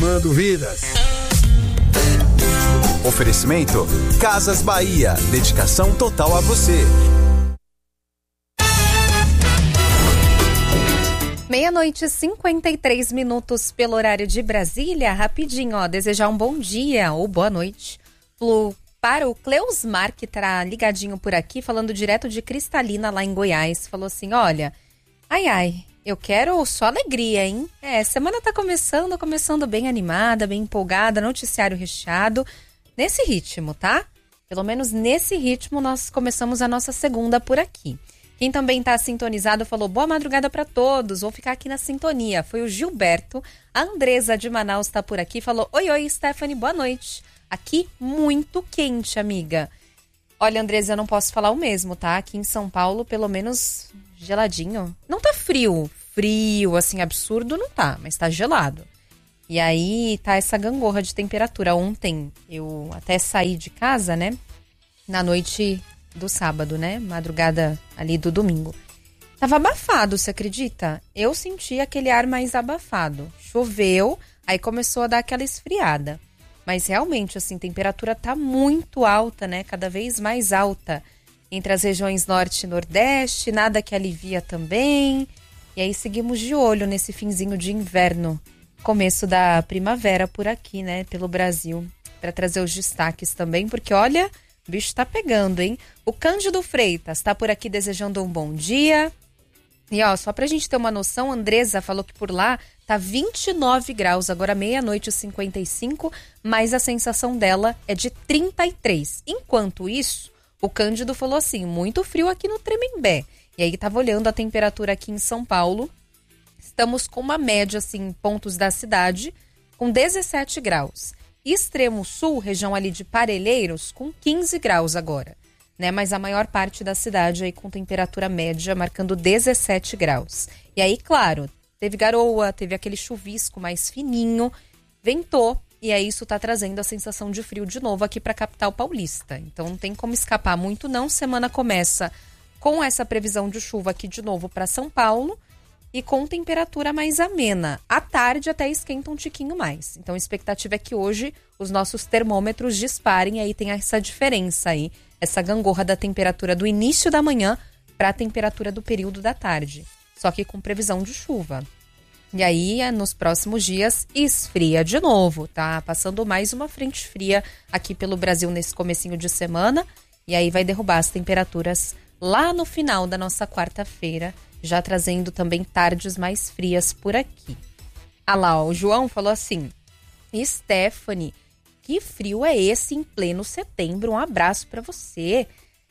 transformando vidas. Oferecimento Casas Bahia, dedicação total a você. 00:53 pelo horário de Brasília. Rapidinho, desejar um bom dia ou boa noite para o Cleusmar, que tá ligadinho por aqui, falando direto de Cristalina, lá em Goiás. Falou assim, olha, eu quero só alegria, hein? Semana tá começando bem animada, bem empolgada, noticiário recheado. Nesse ritmo, tá? Pelo menos nesse ritmo nós começamos a nossa segunda por aqui. Quem também tá sintonizado falou, boa madrugada para todos, vou ficar aqui na sintonia. Foi o Gilberto. A Andresa de Manaus tá por aqui, falou, oi, Stephanie, boa noite. Aqui muito quente, amiga. Olha, Andresa, eu não posso falar o mesmo, tá? Aqui em São Paulo, pelo menos geladinho. Não tá frio, assim, absurdo não tá, mas tá gelado. E aí tá essa gangorra de temperatura. Ontem eu até saí de casa, né? Na noite do sábado, né? Madrugada ali do domingo. Tava abafado, você acredita? Eu senti aquele ar mais abafado. Choveu, aí começou a dar aquela esfriada. Mas realmente, assim, a temperatura tá muito alta, né? Cada vez mais alta. Entre as regiões norte e nordeste, nada que alivia também. E aí seguimos de olho nesse finzinho de inverno. Começo da primavera por aqui, né? Pelo Brasil. Para trazer os destaques também, porque olha... O bicho tá pegando, hein? O Cândido Freitas tá por aqui desejando um bom dia. E só pra gente ter uma noção, a Andresa falou que por lá tá 29 graus, agora 00:55, mas a sensação dela é de 33. Enquanto isso, o Cândido falou assim, muito frio aqui no Tremembé. E aí tava olhando a temperatura aqui em São Paulo. Estamos com uma média, assim, em pontos da cidade, com 17 graus. Extremo sul, região ali de Parelheiros, com 15 graus agora, né? Mas a maior parte da cidade aí com temperatura média, marcando 17 graus. E aí, claro, teve garoa, teve aquele chuvisco mais fininho, ventou, e aí isso tá trazendo a sensação de frio de novo aqui pra capital paulista. Então não tem como escapar muito não, semana começa com essa previsão de chuva aqui de novo para São Paulo, e com temperatura mais amena. À tarde até esquenta um tiquinho mais. Então a expectativa é que hoje os nossos termômetros disparem e aí tem essa diferença aí, essa gangorra da temperatura do início da manhã para a temperatura do período da tarde. Só que com previsão de chuva. E aí, nos próximos dias, esfria de novo, tá? Passando mais uma frente fria aqui pelo Brasil nesse comecinho de semana. E aí vai derrubar as temperaturas lá no final da nossa quarta-feira, já trazendo também tardes mais frias por aqui. Lá, o João falou assim, Stephanie, que frio é esse em pleno setembro? Um abraço pra você.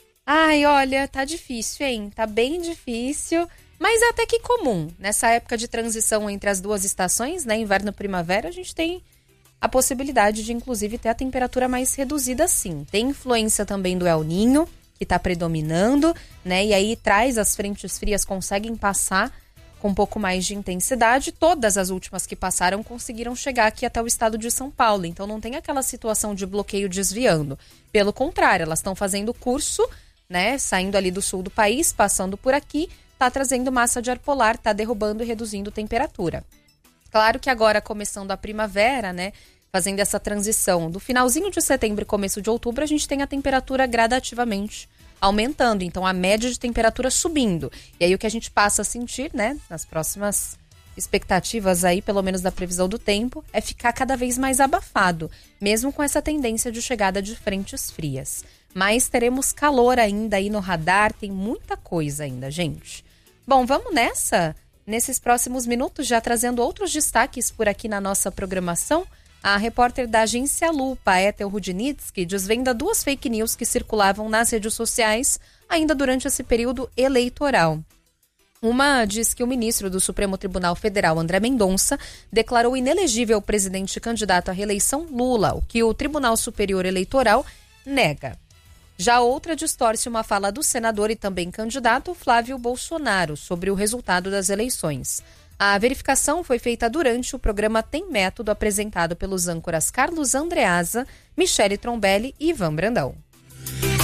Olha, tá difícil, hein? Tá bem difícil, mas é até que comum. Nessa época de transição entre as duas estações, né, inverno e primavera, a gente tem a possibilidade de, inclusive, ter a temperatura mais reduzida, sim. Tem influência também do El Niño, que está predominando, né? E aí traz as frentes frias, conseguem passar com um pouco mais de intensidade. Todas as últimas que passaram conseguiram chegar aqui até o estado de São Paulo. Então não tem aquela situação de bloqueio desviando. Pelo contrário, elas estão fazendo curso, né? Saindo ali do sul do país, passando por aqui, tá trazendo massa de ar polar, tá derrubando e reduzindo temperatura. Claro que agora, começando a primavera, né? Fazendo essa transição do finalzinho de setembro e começo de outubro, a gente tem a temperatura gradativamente aumentando, então a média de temperatura subindo. E aí o que a gente passa a sentir, né, nas próximas expectativas aí, pelo menos da previsão do tempo, é ficar cada vez mais abafado, mesmo com essa tendência de chegada de frentes frias. Mas teremos calor ainda aí no radar, tem muita coisa ainda, gente. Bom, vamos nessa? Nesses próximos minutos, já trazendo outros destaques por aqui na nossa programação. A repórter da agência Lupa, Ethel Rudnitsky, desvenda 2 fake news que circulavam nas redes sociais ainda durante esse período eleitoral. Uma diz que o ministro do Supremo Tribunal Federal, André Mendonça, declarou inelegível o presidente candidato à reeleição Lula, o que o Tribunal Superior Eleitoral nega. Já outra distorce uma fala do senador e também candidato Flávio Bolsonaro sobre o resultado das eleições. A verificação foi feita durante o programa Tem Método, apresentado pelos âncoras Carlos Andreasa, Michele Trombelli e Ivan Brandão.